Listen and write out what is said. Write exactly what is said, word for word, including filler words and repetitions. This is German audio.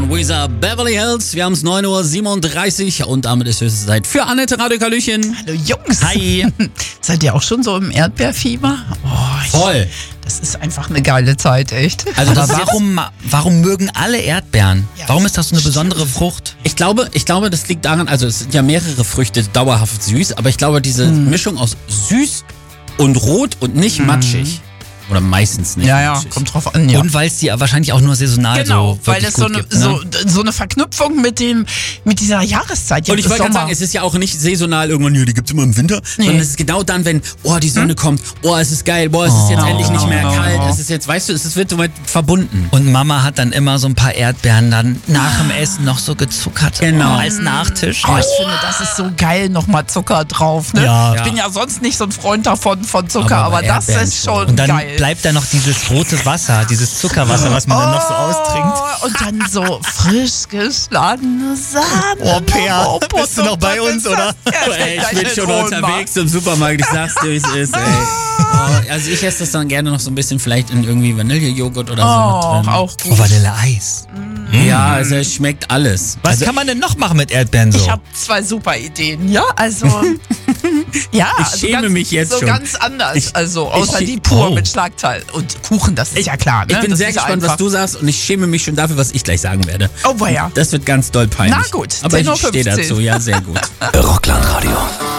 von Weezer, Beverly Hills. Wir haben es neun Uhr siebenunddreißig und damit ist höchste Zeit für Annette Radiokalüchen. Hallo Jungs. Hi. Seid ihr auch schon so im Erdbeerfieber? Oh, ich, Voll. Das ist einfach eine geile Zeit, echt. Also Aber das ist warum, warum mögen alle Erdbeeren? Ja, Warum ist das so eine stimmt. besondere Frucht? Ich glaube, ich glaube, das liegt daran, also es sind ja mehrere Früchte dauerhaft süß, aber ich glaube, diese Hm. Mischung aus süß und rot und nicht matschig. Oder meistens nicht Ja, ja, matschig. kommt drauf an, ja. Und weil es die wahrscheinlich auch nur saisonal Genau, so weil wirklich es so gut eine, gibt, ne? so, so eine Verknüpfung mit dem mit dieser Jahreszeit. Und Jetzt ich ist wollte gerade Sommer. sagen, es ist ja auch nicht saisonal irgendwann, hier, die gibt's immer im Winter, Nee. sondern es ist genau dann, wenn, oh, die Sonne kommt, oh, es ist geil, boah, es ist jetzt Oh. endlich nicht mehr Oh. kalt, es ist jetzt, weißt du, es wird somit verbunden. Und Mama hat dann immer so ein paar Erdbeeren dann nach dem Essen noch so gezuckert. Genau. Oh, als Nachtisch. Oh, ich finde, das ist so geil, nochmal Zucker drauf. Ne? Ja. Ich bin ja sonst nicht so ein Freund davon von Zucker, Aber aber, bei das Erdbeeren ist schon. schon Und dann geil. bleibt da noch dieses rote Wasser, dieses Zuckerwasser, was man dann noch so austrinkt. Oh, und dann so frisch geschlagene Sahne. Oh, Peer, Oh, bist du noch bei was uns, ist oder? das? Ja, Ey, ich gleich bin in schon Ohnmacht. unterwegs im Supermarkt, ich sag's dir, wie es ist, ey. Oh, also ich esse das dann gerne noch so ein bisschen vielleicht in irgendwie Vanillejoghurt oder so Oh, mit drin. auch Oh, gut. Vanilleeis. Ja, also es schmeckt alles. Was Also, kann man denn noch machen mit Erdbeeren so? Ich habe zwei super Ideen, ja, also ja, Ich also schäme ganz, mich jetzt so schon. ganz anders, Ich- also außer ich- die pur oh. mit Schlagteil und Kuchen, das ist ja klar. Ne? ich bin das sehr ist gespannt, einfach. was du sagst und ich schäme mich schon dafür, was ich gleich sagen werde. Oh, weia. Das wird ganz doll peinlich. Na gut, aber ich zehn Uhr stehe fünfzehn. dazu, ja, sehr gut. Rockland Radio.